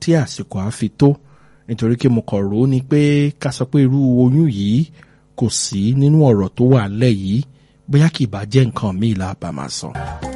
tí àsìkò á fi tó nítorí kí mo kọ̀ rò ó ni pé ká sọ pé irú oyún yìí kò sí nínú ọ̀rọ̀ tó wà lẹ́ yìí bóyá kì í bá jẹ́ nǹkan míì la bá máa sọ.